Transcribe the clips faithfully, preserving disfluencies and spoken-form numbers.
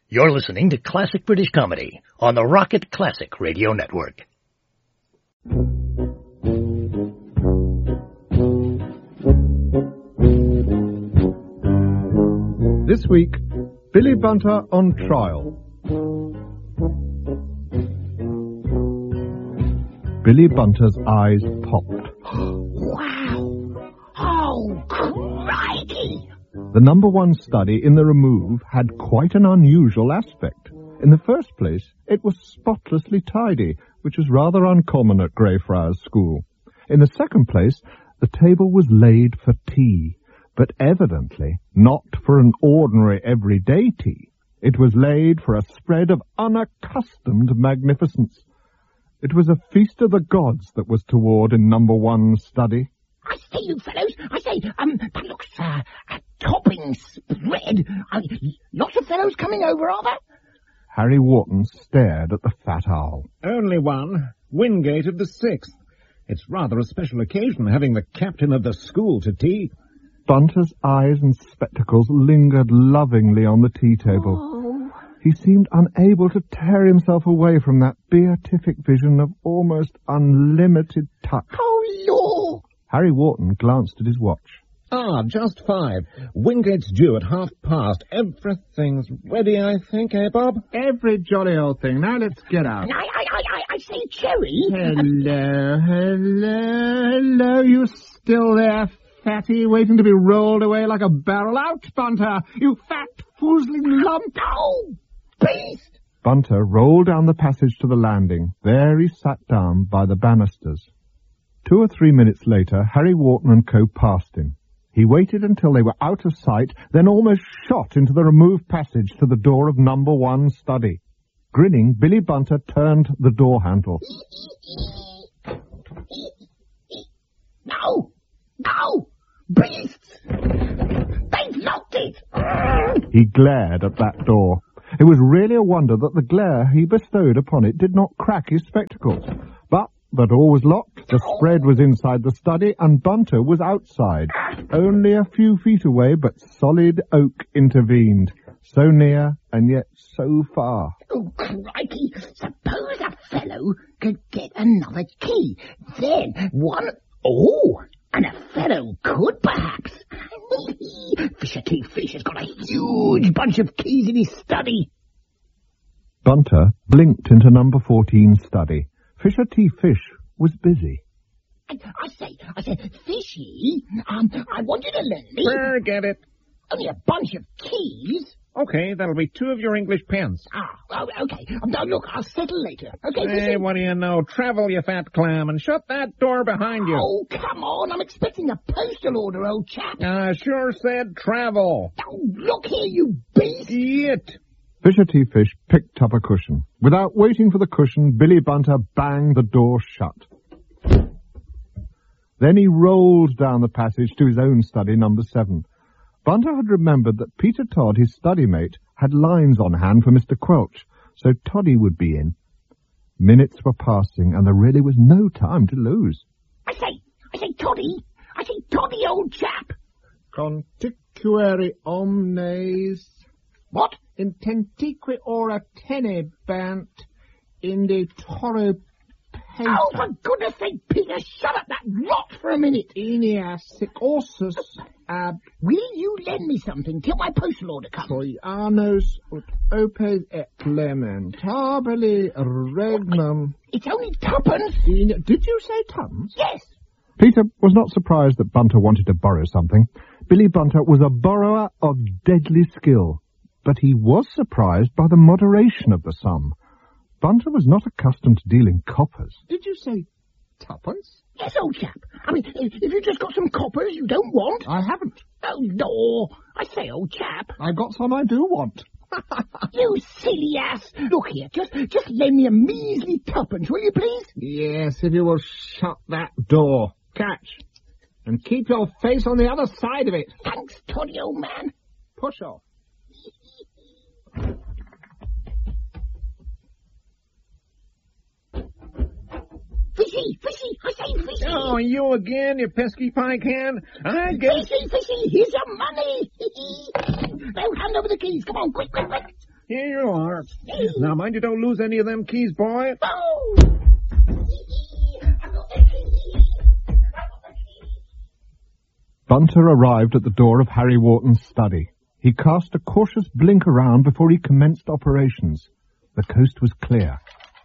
You're listening to Classic British Comedy on the Rocket Classic Radio Network. This week, Billy Bunter on trial. Billy Bunter's eyes popped. Wow! Oh, crikey! The number one study in the remove had quite an unusual aspect. In the first place, it was spotlessly tidy, which was rather uncommon at Greyfriars School. In the second place, the table was laid for tea, but evidently not for an ordinary everyday tea. It was laid for a spread of unaccustomed magnificence. It was a feast of the gods that was toward in number one's study. I say, you fellows, I say, um, that looks, uh, a topping spread. Uh, lots of fellows coming over, are there? Harry Wharton stared at the fat owl. Only one. Wingate of the Sixth. It's rather a special occasion, having the captain of the school to tea. Bunter's eyes and spectacles lingered lovingly on the tea table. Oh. He seemed unable to tear himself away from that beatific vision of almost unlimited touch. Oh, Lord! Harry Wharton glanced at his watch. Ah, just five. Wingate's due at half past. Everything's ready, I think, eh, Bob? Every jolly old thing. Now let's get out. I, I, I, I, I say, Cherry. Hello, hello, hello. You still there, fatty, waiting to be rolled away like a barrel? Out, Bunter, you fat, foozling lump. Oh, beast! Bunter rolled down the passage to the landing. There he sat down by the banisters. Two or three minutes later, Harry Wharton and co. passed him. He waited until they were out of sight, then almost shot into the removed passage to the door of number one study. Grinning, Billy Bunter turned the door handle. No! No! Beasts! They've locked it! He glared at that door. It was really a wonder that the glare he bestowed upon it did not crack his spectacles. But the door was locked, the spread was inside the study, and Bunter was outside. Only a few feet away, but solid oak intervened. So near, and yet so far. Oh, crikey! Suppose a fellow could get another key. Then one... Oh! And a fellow could, perhaps. Fisher T. Fish has got a huge bunch of keys in his study. Bunter blinked into number fourteen's study. Fisher T. Fish was busy. I, I say, I say, Fishy, um, I want you to lend me... Forget it. Only a bunch of keys. Okay, that'll be two of your English pens. Ah, oh, okay. Um, now, look, I'll settle later. Okay, Hey, Fishy? what do you know? Travel, you fat clam, and shut that door behind you. Oh, come on. I'm expecting a postal order, old chap. I sure said travel. Oh, look here, you beast. Yet. Fisher T. Fish picked up a cushion. Without waiting for the cushion, Billy Bunter banged the door shut. Then he rolled down the passage to his own study, number seven. Bunter had remembered that Peter Todd, his study mate, had lines on hand for Mister Quelch, so Toddy would be in. Minutes were passing, and there really was no time to lose. I say, I say, Toddy. I say, Toddy, old chap. Conticuere omnes... What? Intentique ora tenebant in de toro pater. Oh, for goodness sake, Peter, shut up that rot for a minute. Enia sicorsus ab Will you lend me something till my postal order comes? troianos ut opes et lamentabili regnum. It's only tuppence. In... Did you say tons? Yes. Peter was not surprised that Bunter wanted to borrow something. Billy Bunter was a borrower of deadly skill, but he was surprised by the moderation of the sum. Bunter was not accustomed to dealing coppers. Did you say tuppence? Yes, old chap. I mean, if you just got some coppers you don't want... I haven't. Oh, no. I say, old chap. I've got some I do want. You silly ass. Look here, just just lend me a measly tuppence, will you, please? Yes, if you will shut that door. Catch. And keep your face on the other side of it. Thanks, Toddy, old man. Push off. Fishy, fishy, I say fishy. Oh, you again, you pesky pie can? I guess... Fishy, fishy, here's your money. Now hand over the keys. Come on, quick, quick, quick. Here you are. Now, mind you don't lose any of them keys, boy. Oh! Bunter arrived at the door of Harry Wharton's study. He cast a cautious blink around before he commenced operations. The coast was clear.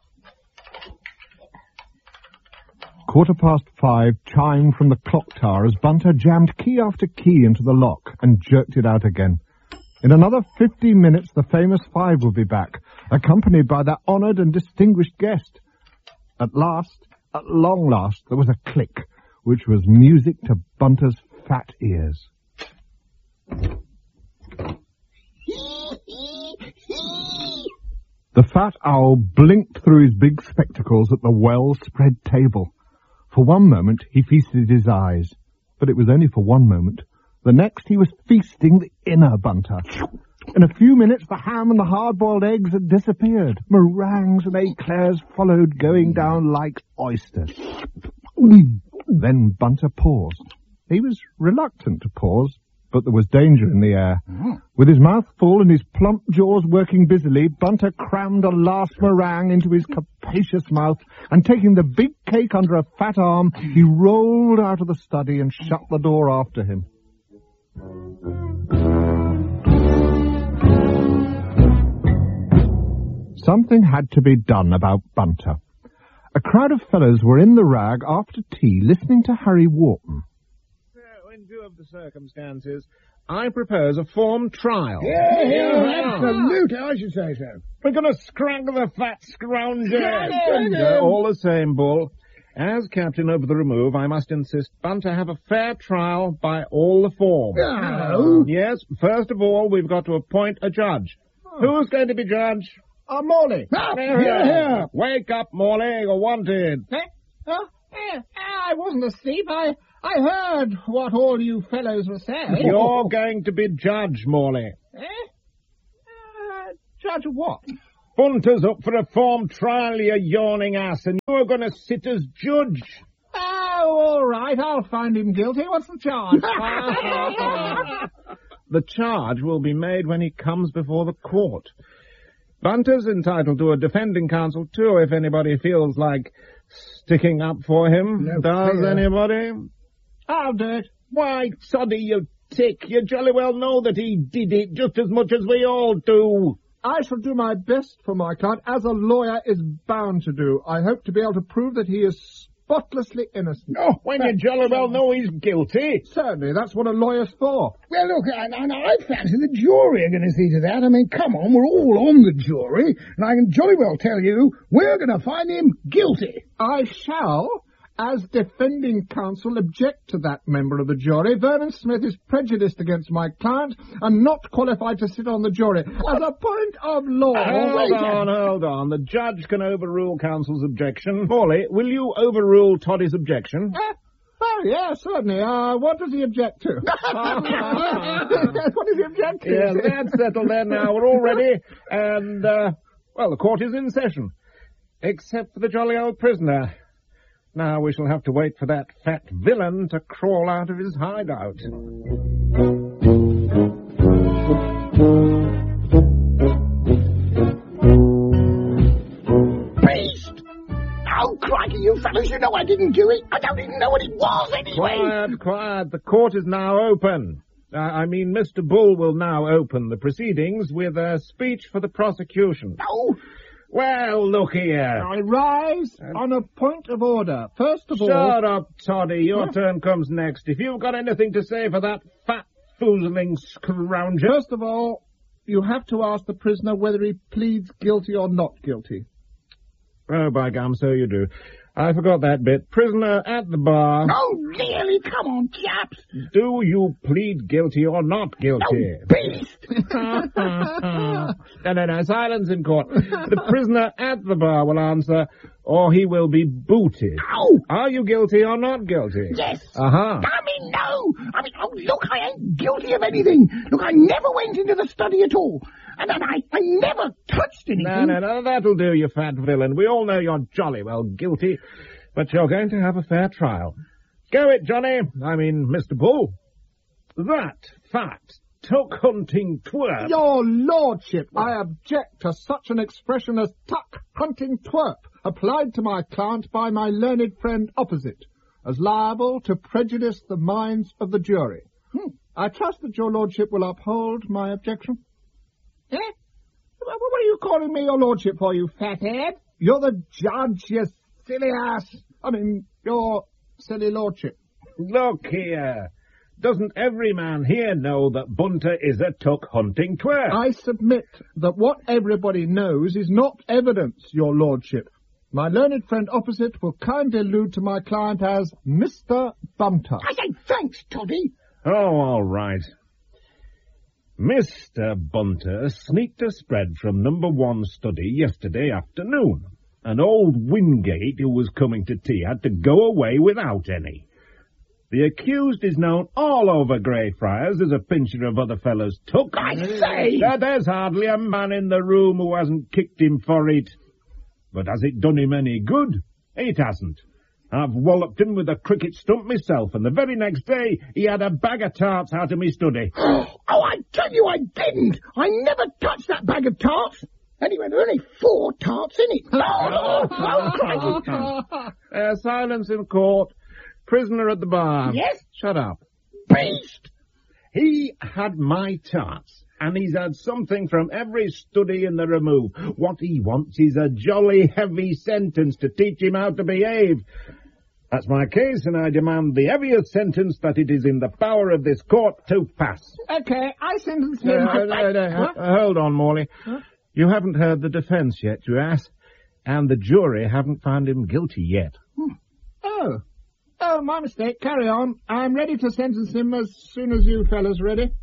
Quarter past five chimed from the clock tower as Bunter jammed key after key into the lock and jerked it out again. In another fifteen minutes, the famous five would be back, accompanied by their honoured and distinguished guest. At last, at long last, there was a click, which was music to Bunter's fat ears. The fat owl blinked through his big spectacles at the well-spread table. For one moment, he feasted his eyes, but it was only for one moment. The next, he was feasting the inner Bunter. In a few minutes, the ham and the hard-boiled eggs had disappeared. Meringues and eclairs followed, going down like oysters. Then Bunter paused. He was reluctant to pause, but there was danger in the air. With his mouth full and his plump jaws working busily, Bunter crammed a last meringue into his capacious mouth, and taking the big cake under a fat arm, he rolled out of the study and shut the door after him. Something had to be done about Bunter. A crowd of fellows were in the rag after tea listening to Harry Wharton. In view of the circumstances, I propose a form trial. Yeah, yeah, absolutely, I should say so. We're going to scrag the fat scrounger. Yeah, all the same, Bull. As captain of the remove, I must insist Bunter have a fair trial by all the form. No. Yes, first of all, we've got to appoint a judge. Oh. Who's going to be judge? Uh, Morley. Ah, here, here. Wake up, Morley, you're wanted. Eh? Oh, eh, I wasn't asleep. I, I heard what all you fellows were saying. You're going to be judge, Morley. Eh? Uh, judge of what? Bunter's up for a form trial, you yawning ass, and you're going to sit as judge. Oh, all right, I'll find him guilty. What's the charge? The charge will be made when he comes before the court. Bunter's entitled to a defending counsel, too, if anybody feels like sticking up for him. No Does fear. anybody? I'll do it. Why, soddy, you tick, you jolly well know that he did it just as much as we all do. I shall do my best for my client, as a lawyer is bound to do. I hope to be able to prove that he is spotlessly innocent. Oh, when you jolly well know he's guilty. Certainly, that's what a lawyer's for. Well, look, I, I, I fancy the jury are going to see to that. I mean, come on, we're all on the jury, and I can jolly well tell you, we're going to find him guilty. I shall, as defending counsel, object to that member of the jury. Vernon Smith is prejudiced against my client and not qualified to sit on the jury. As a point of law... Hold on, hold on. The judge can overrule counsel's objection. Morley, will you overrule Toddy's objection? Uh, oh, yes, certainly. Uh, what does he object to? What does he object to? Yeah, that's settled then now. We're all ready. And, uh, well, the court is in session. Except for the jolly old prisoner. Now we shall have to wait for that fat villain to crawl out of his hideout. Beast! Oh, crikey, you fellows, you know I didn't do it. I don't even know what it was anyway. Quiet, quiet. The court is now open. Uh, I mean, Mister Bull will now open the proceedings with a speech for the prosecution. Oh, Well, look here. I rise on a point of order. First of all... Shut up, Toddy. Your Huh? turn comes next. If you've got anything to say for that fat, foozling scrounger... First of all, you have to ask the prisoner whether he pleads guilty or not guilty. Oh, by gum, so you do. I forgot that bit. Prisoner at the bar. oh, really? Come on, chaps. Do you plead guilty or not guilty? Oh, beast! no, no, no. Silence in court. The prisoner at the bar will answer, or he will be booted. Oh, Are you guilty or not guilty? yes. Uh-huh. I mean, no. I mean, oh, look, I ain't guilty of anything. Look, I never went into the study at all. And then I, I never touched anything. No, no, no, that'll do, you fat villain. We all know you're jolly well guilty, but you're going to have a fair trial. Go it, Johnny. I mean, Mister Bull. That fat, tuck-hunting twerp. Your lordship, I object to such an expression as tuck-hunting twerp applied to my client by my learned friend opposite, as liable to prejudice the minds of the jury. Hmm. I trust that your lordship will uphold my objection. Eh? What are you calling me your lordship for, you fathead? You're the judge, you silly ass. I mean, your silly lordship. Look here. Doesn't every man here know that Bunter is a tuck-hunting twerp? I submit that what everybody knows is not evidence, your lordship. My learned friend opposite will kindly allude to my client as Mister Bunter. I say thanks, Toddy. Oh, all right. Mister Bunter sneaked a spread from number one study yesterday afternoon, and old Wingate, who was coming to tea, had to go away without any. The accused is known all over Greyfriars as a pincher of other fellows' tuck. I say! There, there's hardly a man in the room who hasn't kicked him for it. But has it done him any good? It hasn't. I've walloped him with a cricket stump myself, and the very next day he had a bag of tarts out of me study. Oh, I tell you I didn't. I never touched that bag of tarts. Anyway, there are only four tarts in it. Oh, oh, crikey. Uh, silence in court. Prisoner at the bar. Yes? Shut up. Beast! He had my tarts, and he's had something from every study in the remove. What he wants is a jolly heavy sentence to teach him how to behave. That's my case, and I demand the heaviest sentence that it is in the power of this court to pass. Okay, I sentence Uh, him. uh, uh, uh, uh, hold on, Morley. Huh? You haven't heard the defence yet, you ass, and the jury haven't found him guilty yet. Hmm. Oh. Oh, my mistake. Carry on. I'm ready to sentence him as soon as you fellas are ready.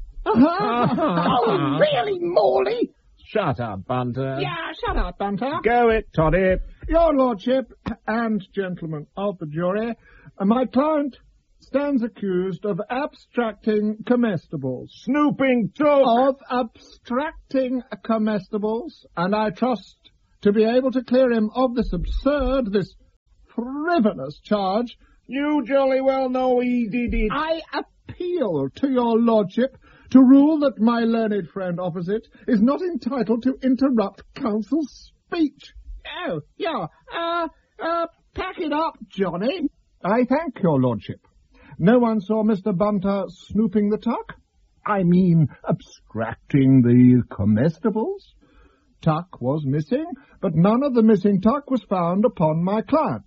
Oh, really, Morley? Shut up, Bunter. Yeah, shut up, Bunter. Go it, Toddy. Your lordship and gentlemen of the jury, my client stands accused of abstracting comestibles. Snooping tuck. Of abstracting comestibles, and I trust to be able to clear him of this absurd, this frivolous charge. You jolly well know he did it. I appeal to your lordship to rule that my learned friend opposite is not entitled to interrupt counsel's speech. Oh, yeah. Uh, uh, pack it up, Johnny. I thank your lordship. No one saw Mister Bunter snooping the tuck? I mean, abstracting the comestibles? Tuck was missing, but none of the missing tuck was found upon my client.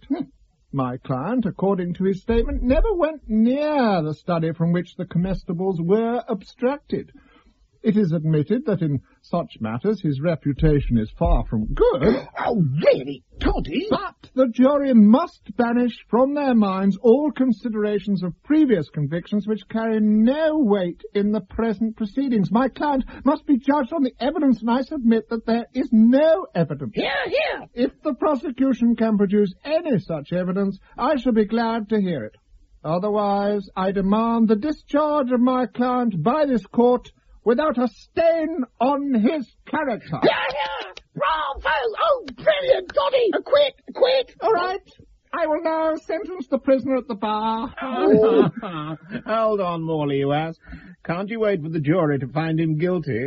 My client, according to his statement, never went near the study from which the comestibles were abstracted. It is admitted that in such matters his reputation is far from good. Oh, really, Toddy? But the jury must banish from their minds all considerations of previous convictions which carry no weight in the present proceedings. My client must be judged on the evidence, and I submit that there is no evidence. Here, here. If the prosecution can produce any such evidence, I shall be glad to hear it. Otherwise, I demand the discharge of my client by this court without a stain on his character. Here, here. Bravo. Oh, brilliant, Toddy. Uh, quick, quick. All right. I will now sentence the prisoner at the bar. Oh. Hold on, Morley, you ass. Can't you wait for the jury to find him guilty?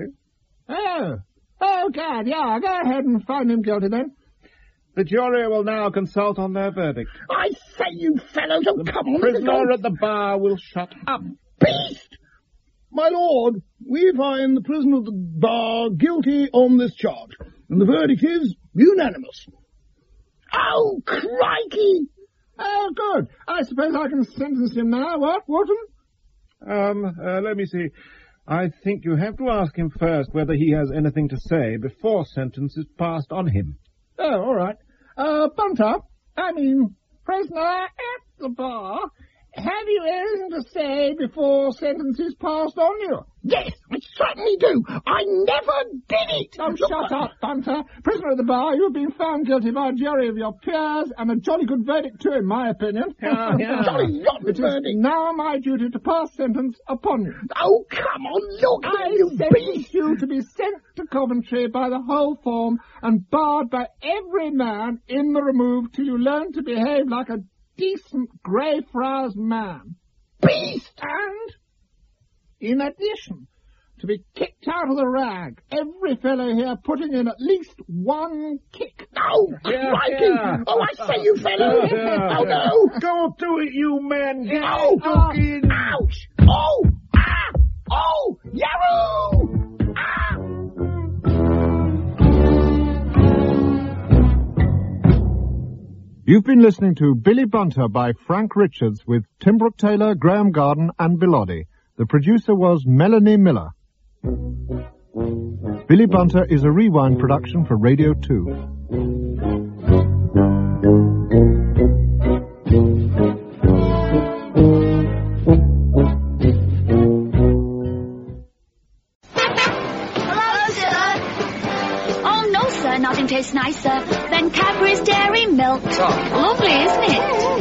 Oh. Oh, God, yeah. Go ahead and find him guilty, then. The jury will now consult on their verdict. I say, you fellows, oh, come on. Prisoner at the bar will shut up. Beast! My lord, we find the prisoner at the bar guilty on this charge, and the verdict is unanimous. Oh, crikey! Oh, good. I suppose I can sentence him now, what, Wharton? Um, uh, let me see. I think you have to ask him first whether he has anything to say before sentence is passed on him. Oh, all right. Uh, Bunter, I mean, prisoner at the bar, have you anything to say before sentence is passed on you? Yes, I certainly do. I never did it. Oh, shut up, Bunter. Prisoner at the bar, you have been found guilty by a jury of your peers, and a jolly good verdict too, in my opinion. Yeah, yeah. Jolly rotten It is verdict. now my duty to pass sentence upon you. Oh, come on, look I here, you sentence beast. you to be sent to Coventry by the whole form and barred by every man in the remove till you learn to behave like a decent Greyfriars man. Beast! And, in addition, to be kicked out of the rag. Every fellow here putting in at least one kick. Oh, Yeah, crikey! yeah. Oh, I say, you fellow! Yeah. Oh, no! Go to it, you man! Get Oh, stuck in! ouch! Oh! Ah! Oh! Yarrow! Ah! You've been listening to Billy Bunter by Frank Richards with Tim Brooke Taylor, Graham Garden and Bilotti. The producer was Melanie Miller. Billy Bunter is a Rewind production for Radio two. Hello, sir. Oh, no, sir. Nothing tastes nicer than Cadbury's Dairy Milk. Lovely, isn't it?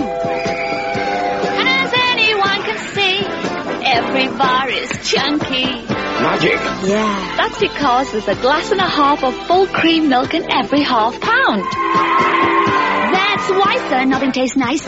And as anyone can see, every bar is chunky. Magic. Yeah. That's because there's a glass and a half of full cream milk in every half pound. That's why, sir, nothing tastes nicer.